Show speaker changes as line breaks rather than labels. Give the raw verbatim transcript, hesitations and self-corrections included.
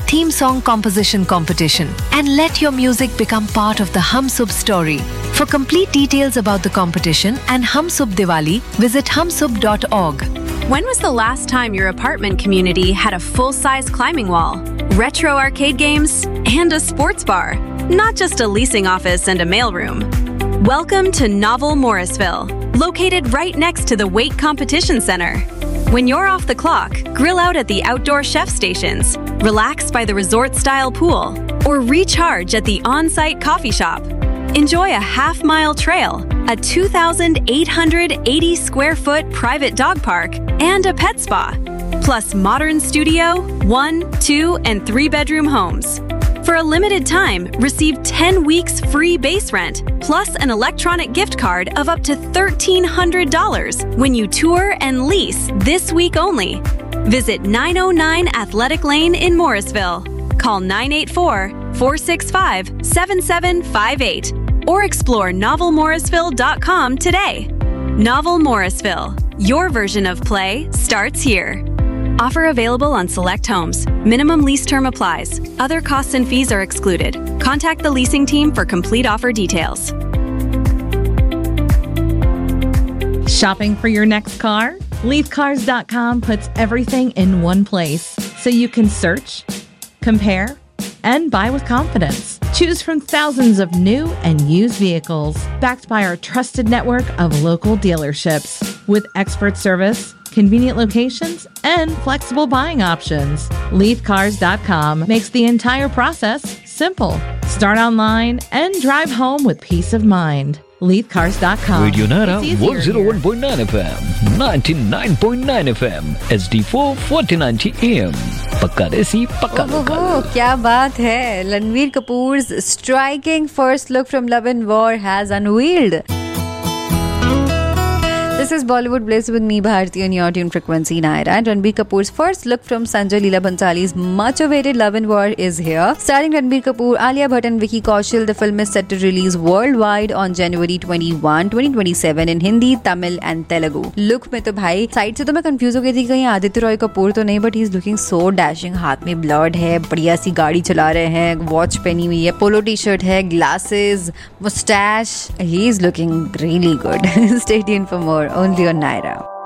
theme song composition competition and let your music become part of the Hum Sub story. For complete details about the competition and Hum Sub Diwali, visit humsub dot org.
When was the last time your apartment community had a full-size climbing wall, retro arcade games, and a sports bar? Not just a leasing office and a mailroom. Welcome to Novel Morrisville, located right next to the Wake Competition Center. When you're off the clock, grill out at the outdoor chef stations, relax by the resort-style pool, or recharge at the on-site coffee shop. Enjoy a half-mile trail, a two thousand eight hundred eighty square foot private dog park, and a pet spa, plus modern studio, one, two, and three-bedroom homes. For a limited time, receive ten weeks free base rent, plus an electronic gift card of up to thirteen hundred dollars when you tour and lease this week only. Visit nine oh nine Athletic Lane in Morrisville. Call nine eight four, four six five, seven seven five eight or explore novel morrisville dot com today. Novel Morrisville. Your version of play starts here. Offer available on select homes. Minimum lease term applies. Other costs and fees are excluded. Contact the leasing team for complete offer details.
Shopping for your next car? leaf cars dot com puts everything in one place so you can search, compare, and buy with confidence. Choose from thousands of new and used vehicles backed by our trusted network of local dealerships with expert service, convenient locations, and flexible buying options. leaf cars dot com makes the entire process simple. Start online and drive home with peace of mind. leaf cars dot com.
Radio Nara one oh one point nine F M, ninety-nine point nine F M, H D four forty ninety A M. पक्का देसी पक्का local.
क्या बात है. Ranbir Kapoor's striking first look from Love and War has unveiled. This is Bollywood Bliss with me, Bharti, on your tune frequency Naira. And Ranbir Kapoor's first look from Sanjay Leela Bhansali's much-awaited Love and War is here. Starring Ranbir Kapoor, Alia Bhatt and Vicky Kaushal, the film is set to release worldwide on January twenty-first, twenty twenty-seven in Hindi, Tamil and Telugu. Look में तो भाई side से तो मैं confuse हो गई थी कहीं आदित्य रॉय कपूर तो नहीं, but he is looking so dashing. हाथ में ब्लड है, बढ़िया सी गाड़ी चला रहे हैं, वॉच पहनी हुई है, पोलो टी शर्ट है, glasses, Moustache. He is looking really good. Stay tuned for more only on Naira.